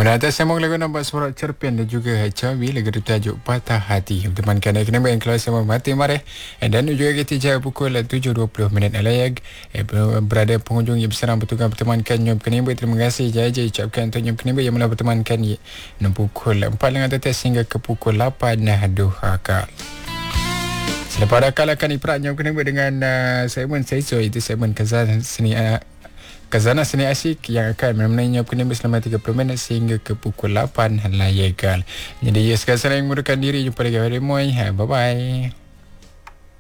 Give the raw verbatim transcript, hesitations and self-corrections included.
Menata sambung lagu nampak suara cerpen dan juga cawi lagu bertajuk Patah Hati. Temankan yang kena yang kelas sama mati marah. Dan juga kita jauh pukul tujuh dua puluh minit alayag. Eh, berada pengunjung yang berserang bertugas bertemankan Nyom Kenimba. Terima kasih jaja ucapkan untuk Nyom Kenimba yang mula bertemankan enam pukul empat dengan tetes hingga ke pukul lapan duha kal. Selepas akal akan iperak Nyom Kenimba dengan uh, segmen Seiso, itu segmen Khazanah Seni uh, Khazanah Seni Asyik yang akan menemani Nyom Kenimba selama tiga puluh minit sehingga ke pukul lapan layagal. Jadi ya, sekarang saya mengundurkan diri. Jumpa lagi hari Moy. Bye bye.